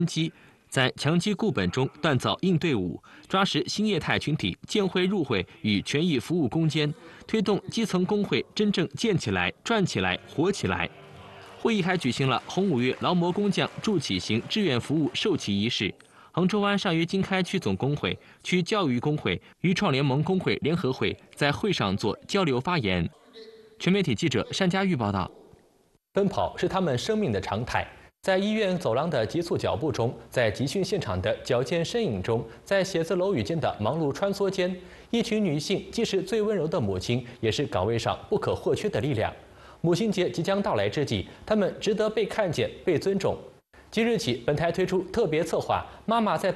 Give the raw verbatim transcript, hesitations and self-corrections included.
期在强基固本中锻造应对五，抓实新业态群体建会入会与权益服务攻坚，推动基层工会真正建起来、转起来、活起来。会议还举行了红五月劳模工匠助企型志愿服务授旗仪式。杭州湾上虞经开区总工会、区教育工会与创联盟工会联合会在会上做交流发言。全媒体记者单佳玉报道。 奔跑是他们生命的常态。在医院走廊的急促脚步中，在集训现场的矫健身影中，在写字楼宇间的忙碌穿梭间，一群女性既是最温柔的母亲，也是岗位上不可或缺的力量。母亲节即将到来之际，她们值得被看见、被尊重。即日起，本台推出特别策划《妈妈在